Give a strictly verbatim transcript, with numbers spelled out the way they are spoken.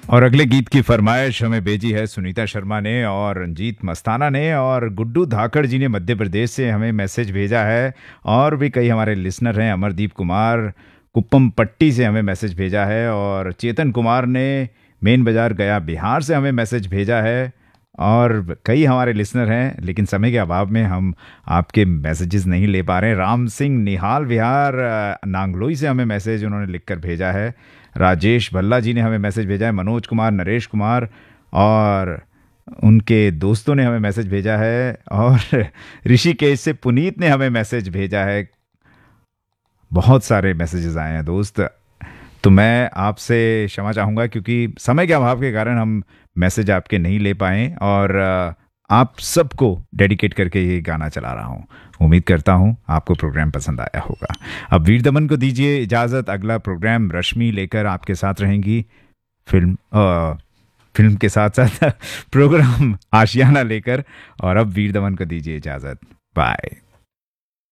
और अगले गीत की फरमाइश हमें भेजी है सुनीता शर्मा ने और रंजीत मस्ताना ने, और गुड्डू धाकड़ जी ने मध्य प्रदेश से हमें मैसेज भेजा है। और भी कई हमारे लिसनर हैं, अमरदीप कुमार कुप्पम पट्टी से हमें मैसेज भेजा है, और चेतन कुमार ने मेन बाजार गया बिहार से हमें मैसेज भेजा है। और कई हमारे लिसनर हैं, लेकिन समय के अभाव में हम आपके मैसेजेस नहीं ले पा रहे हैं। राम सिंह निहाल विहार अ, नांगलोई से हमें मैसेज उन्होंने लिखकर भेजा है। राजेश भल्ला जी ने हमें मैसेज भेजा है। मनोज कुमार, नरेश कुमार और उनके दोस्तों ने हमें मैसेज भेजा है। और ऋषिकेश से पुनीत ने हमें मैसेज भेजा है। बहुत सारे मैसेजेस आए हैं दोस्त। तो मैं आपसे क्षमा चाहूँगा क्योंकि समय के अभाव के कारण हम मैसेज आपके नहीं ले पाए, और अ, आप सबको डेडिकेट करके ये गाना चला रहा हूँ। उम्मीद करता हूँ आपको प्रोग्राम पसंद आया होगा। अब वीर दमन को दीजिए इजाज़त। अगला प्रोग्राम रश्मि लेकर आपके साथ रहेंगी। फिल्म अ, फिल्म के साथ साथ प्रोग्राम आशियाना लेकर। और अब वीर दमन को दीजिए इजाज़त। बाय।